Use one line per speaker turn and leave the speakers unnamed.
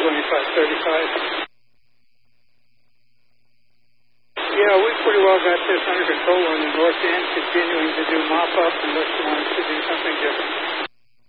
2535. Yeah, we pretty well got this under control on the north end, continuing to do mop-up unless you want us to do something different.